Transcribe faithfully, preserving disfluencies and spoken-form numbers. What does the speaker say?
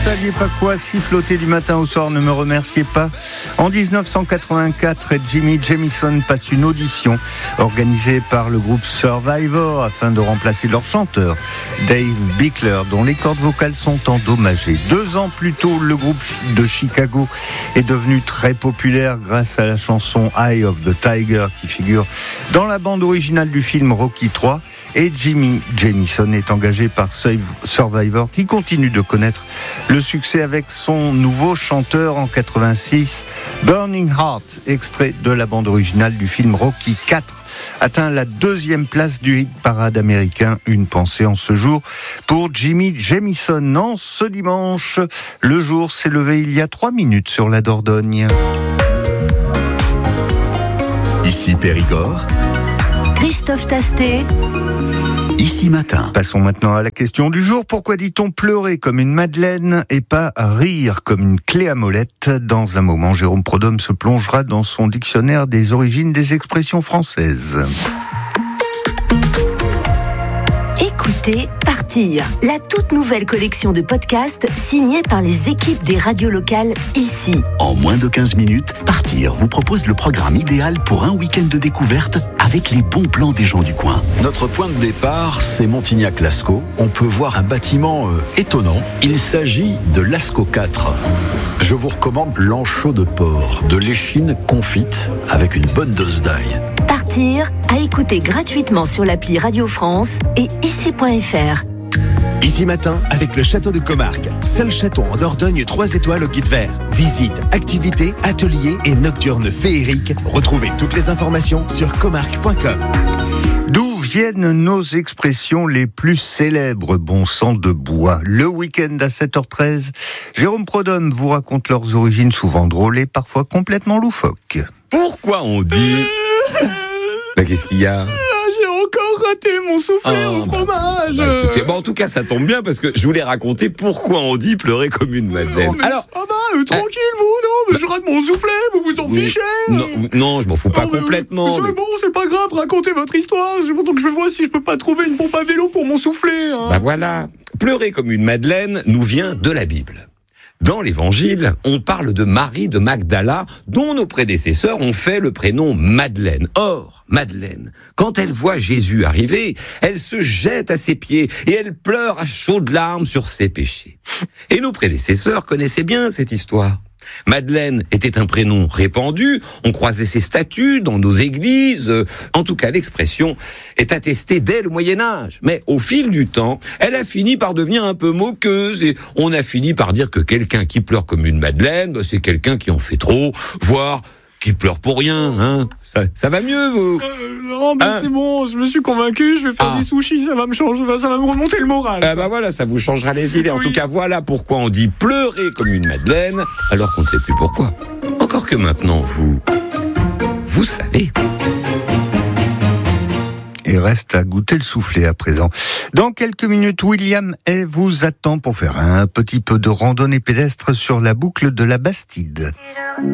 saviez pas quoi, siffloter du matin au soir, ne me remerciez pas. En dix-neuf cent quatre-vingt-quatre, Jimmy Jamison passe une audition organisée par le groupe Survivor afin de remplacer leur chanteur, Dave Bickler, dont les cordes vocales sont endommagées. Deux ans plus tôt, le groupe de Chicago est devenu très populaire grâce à la chanson Eye of the Tiger qui figure dans la bande originale du film Rocky trois. Et Jimmy Jamison est engagé par Survivor qui continue de connaître le succès avec son nouveau chanteur en quatre-vingt-six, Burning Heart, extrait de la bande originale du film Rocky quatre, atteint la deuxième place du hit parade américain. Une pensée en ce jour pour Jimmy Jamison. En ce dimanche, le jour s'est levé il y a trois minutes sur la Dordogne. Ici Périgord, Christophe Tastet. Ici Matin. Passons maintenant à la question du jour. Pourquoi dit-on pleurer comme une madeleine et pas rire comme une clé à molette ? Dans un moment, Jérôme Prodhomme se plongera dans son dictionnaire des origines des expressions françaises. Écoutez Partir, la toute nouvelle collection de podcasts signée par les équipes des radios locales ici. En moins de quinze minutes, Partir vous propose le programme idéal pour un week-end de découverte avec les bons plans des gens du coin. Notre point de départ, c'est Montignac-Lascaux. On peut voir un bâtiment euh, étonnant. Il s'agit de Lascaux quatre. Je vous recommande l'anchois de porc, de l'échine confite avec une bonne dose d'ail. Partir, à écouter gratuitement sur l'appli Radio France et ici point f r. Ici Matin, avec le château de Comarque. Seul château en Dordogne, trois étoiles au guide vert. Visites, activités, ateliers et nocturnes féeriques. Retrouvez toutes les informations sur comarque point com. D'où viennent nos expressions les plus célèbres, bon sang de bois? Le week-end à sept heures treize, Jérôme Prodhomme vous raconte leurs origines souvent drôles et parfois complètement loufoques. Pourquoi on dit... Bah, qu'est-ce qu'il y a ? J'ai encore raté mon soufflet oh, au fromage. Bah, écoutez, bon, en tout cas, ça tombe bien parce que je voulais raconter pourquoi on dit pleurer comme une madeleine. Non, alors, ça va, euh, tranquille, euh, vous, non, mais je rate mon soufflet, vous vous en fichez. Non, non, je m'en fous pas non, mais, complètement. C'est mais... bon, c'est pas grave, racontez votre histoire. Donc je vois si je peux pas trouver une pompe à vélo pour mon soufflet. Hein. Bah voilà, pleurer comme une madeleine nous vient de la Bible. Dans l'Évangile, on parle de Marie de Magdala, dont nos prédécesseurs ont fait le prénom Madeleine. Or, Madeleine, quand elle voit Jésus arriver, elle se jette à ses pieds et elle pleure à chaudes larmes sur ses péchés. Et nos prédécesseurs connaissaient bien cette histoire. Madeleine était un prénom répandu, on croisait ses statues dans nos églises, en tout cas l'expression est attestée dès le Moyen-Âge. Mais au fil du temps, elle a fini par devenir un peu moqueuse et on a fini par dire que quelqu'un qui pleure comme une madeleine, bah, c'est quelqu'un qui en fait trop, voire qui pleure pour rien, hein. Ça, ça va mieux, vous euh, Non, mais hein c'est bon, je me suis convaincu, je vais faire ah. des sushis, ça va me changer, ça va me remonter le moral. Ah bah voilà, ça vous changera les idées. En oui. tout cas, voilà pourquoi on dit pleurer comme une madeleine, alors qu'on ne sait plus pourquoi. Encore que maintenant, vous... vous savez... Et reste à goûter le soufflet à présent. Dans quelques minutes, William Hay vous attend pour faire un petit peu de randonnée pédestre sur la boucle de la Bastide.